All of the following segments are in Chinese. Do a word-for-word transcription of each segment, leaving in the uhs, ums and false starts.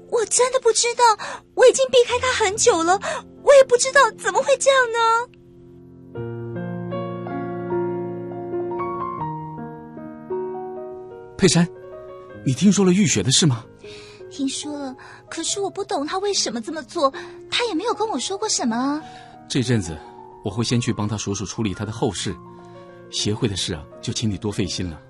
我真的不知道，我已经避开他很久了，我也不知道怎么会这样呢。 佩珊，你听说了玉雪的事吗？ 听说了，可是我不懂他为什么这么做，他也没有跟我说过什么啊。 这阵子我会先去帮他叔叔处理他的后事，协会的事啊，就请你多费心了。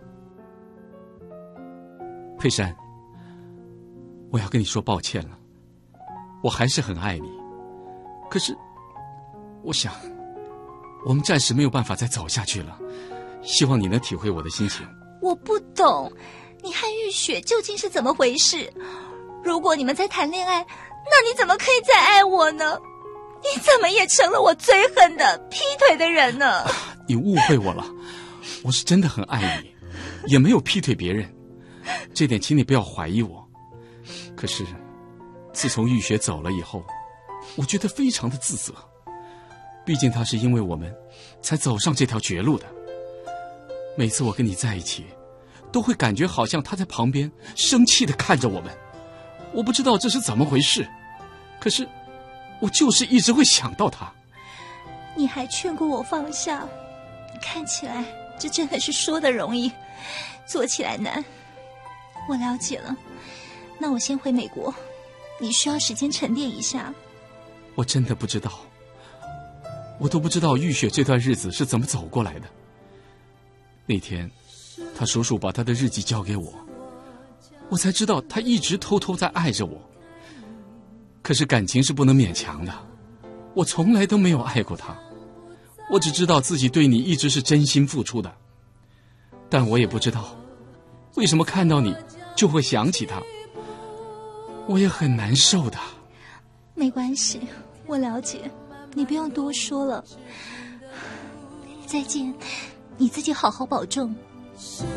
佩珊，我要跟你说抱歉了，我还是很爱你，可是我想我们暂时没有办法再走下去了，希望你能体会我的心情。 我不懂，你和玉雪究竟是怎么回事？如果你们在谈恋爱，那你怎么可以再爱我呢？你怎么也成了我最恨的劈腿的人呢？ 你误会我了，我是真的很爱你，也没有劈腿别人，这点请你不要怀疑我。可是自从玉雪走了以后，我觉得非常的自责，毕竟她是因为我们才走上这条绝路的。每次我跟你在一起，都会感觉好像她在旁边生气地看着我们，我不知道这是怎么回事，可是我就是一直会想到她。 你还劝过我放下，看起来这真的是说的容易，做起来难。我了解了，那我先回美国，你需要时间沉淀一下。 我真的不知道，我都不知道玉雪这段日子是怎么走过来的。那天他叔叔把他的日记交给我，我才知道他一直偷偷在爱着我。可是感情是不能勉强的，我从来都没有爱过他，我只知道自己对你一直是真心付出的，但我也不知道为什么看到你就会想起他，我也很难受的。 没关系，我了解，你不用多说了。再见，你自己好好保重。